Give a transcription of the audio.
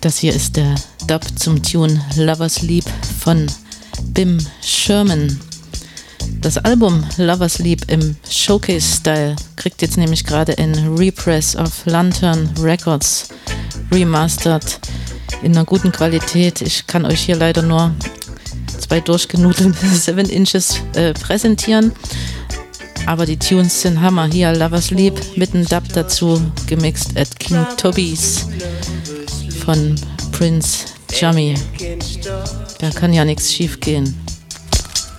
Das hier ist der Dub zum Tune Lover's Leap von Bim Sherman. Das Album Lover's Leap im Showcase-Style kriegt jetzt nämlich gerade ein Repress auf Lantern Records remastered in einer guten Qualität. Ich kann euch hier leider nur 2 durchgenudelte 7 Inches präsentieren, aber die Tunes sind Hammer. Hier Lover's Leap mit einem Dub dazu, gemixt at King Toby's von Prince Jammy. Da kann ja nichts schief gehen.